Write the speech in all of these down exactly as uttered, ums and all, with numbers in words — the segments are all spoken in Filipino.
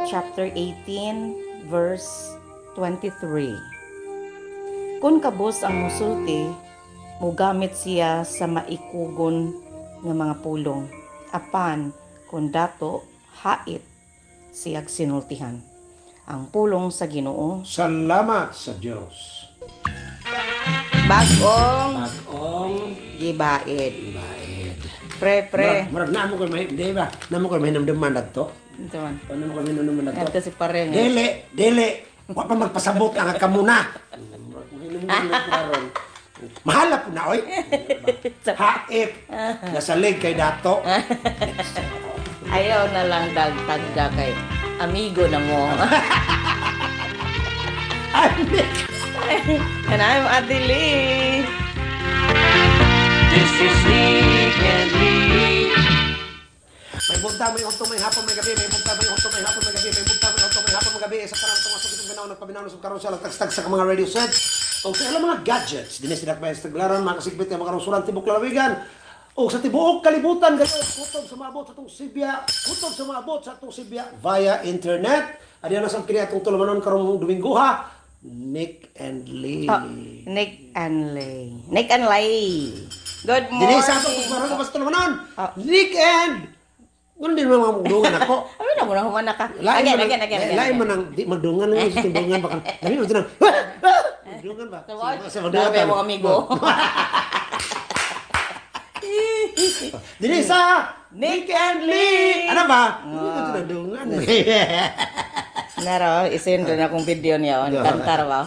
chapter eighteen, verse twenty-three. Kung kabus ang musulti, mugamit siya sa maikugon nga mga pulong. Apan, kung dato, hait siyag sinultihan. Ang pulong sa Ginoo. Salamat sa Diyos. Bagong Bagong gibaid. baid. Pre, pre. Marag na mo ko may, di ba? Na mo ko may namdaman na to. Ito man. Ano mo ko may namdaman na Ito to? si pare nga. Dili, dili. Wa pa magpasabot ang ka muna. Mahala po na, oy. Hait. Nasalig kay dato. Ayaw na lang dagtagda kay amigo na mo. And I'm Adili. This is Nick and Lee. May bunta, may unto, may hapon, may gabi. May bunta, may unto, may hapon, may gabi. May bunta, may unto, may hapon, may gabi. Sa parang tumasok itong ganaw, nagpabinaw na sa karoon siya, lagtagstag sa mga radio set. O sa ilang mga gadgets, dinis sila pa yung staglaran, mga kasigbit ng mga karosulan, tibok lalawigan. O sa tibuok kalibutan, gano'n, kutob sa maabot sa itong Sibya, kutob sa maabot sa itong Sibya via internet. Adiyan na sa kini atong tulumanon karong Domingo ha. Nick and Lee. Oh, Nick and Lay. Nick and Lay. Good morning. Dinis sa itong tulumanon, basta tulumanon. Oh. Nick and... Ganun din mga magdungan ako. Ano na mo na humana ka? Lain Again, man again, ang- again, again. Lain again. man ang di magdungan lang sa tindungan baka. Dami mo tinang. Magdungan ba? Sa what? Sa Grabe mo amigo. Dili sa Nick and Lee. Ano ba? Hindi ko tinadungan. Naro, isin rin akong video niya. On. Kantar ba?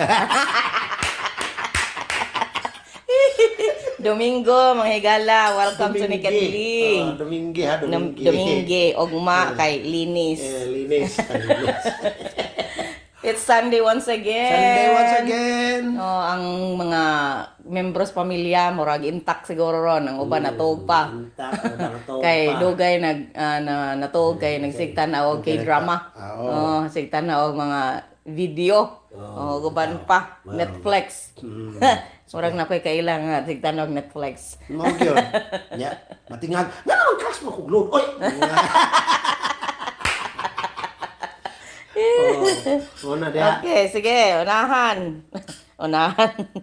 Domingo, mga higala. Welcome to Nick and Lee. Oh, Dominggi ha, Nam- Dominggi. Domingge, Ogma, kay Linis. Eh, linis. Linis. It's Sunday once again. Sunday once again. Oh, ang mga membros pamilya, murag intact siguro ron. Ang uban natog pa. Intact, ano ba, natog Kay pa. dugay nag ah, na natog kay nagsigtan na og kay drama. Ah, oo. Oh, sigtan na og mga video. Oh, uban pa Netflix. Murag na ko'y kailang nga sigtan og Netflix. Mao gyud. Nya, matingag. Nga naman crash mo kog load. Oy. Oh, una dia. Okay, sige, unahan. Unahan.